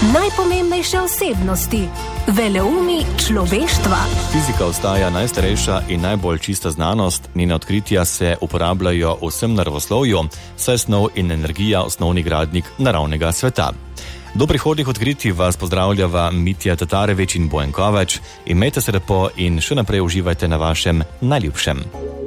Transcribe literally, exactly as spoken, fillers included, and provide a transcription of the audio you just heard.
Najpomembnejše osebnosti, veleumi človeštva. Fizika ostaja najstarejša in najbolj čista znanost, njene odkritja se uporabljajo v vsem naravoslovju, saj je snov in energija osnovni gradnik naravnega sveta. Do prihodnjih odkritij vas pozdravljava Mitja Tatarević in Bojan Kovač. Imejte se lepo in še naprej uživajte na vašem najljubšem.